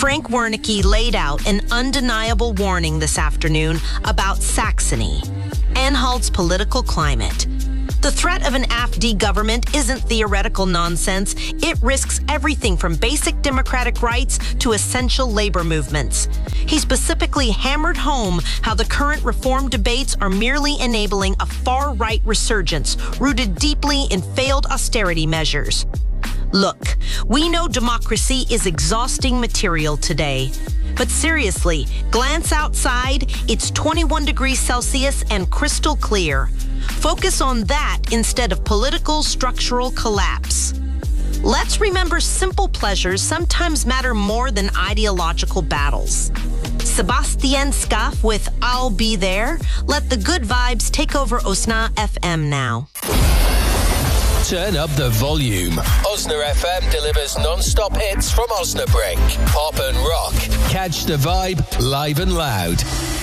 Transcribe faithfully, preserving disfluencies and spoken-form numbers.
Frank Wernicke laid out an undeniable warning this afternoon about Saxony, Anhalt's political climate. The threat of an A F D government isn't theoretical nonsense. It risks everything from basic democratic rights to essential labor movements. He specifically hammered home how the current reform debates are merely enabling a far-right resurgence rooted deeply in failed austerity measures. Look, we know democracy is exhausting material today. But seriously, glance outside. It's twenty-one degrees Celsius and crystal clear. Focus on that instead of political structural collapse. Let's remember simple pleasures sometimes matter more than ideological battles. Sebastian Scaff with I'll Be There. Let the good vibes take over Osna F M now. Turn up the volume. Osna F M delivers non-stop hits from Osnabrück. Pop and rock. Catch the vibe live and loud.